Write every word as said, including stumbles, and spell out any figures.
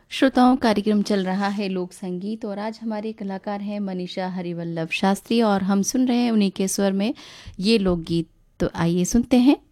श्रोताओं, कार्यक्रम चल रहा है लोक संगीत और आज हमारे कलाकार हैं मनीषा हरिवल्लभ शास्त्री और हम सुन रहे हैं उन्हीं के स्वर में ये लोकगीत। तो आइए सुनते हैं।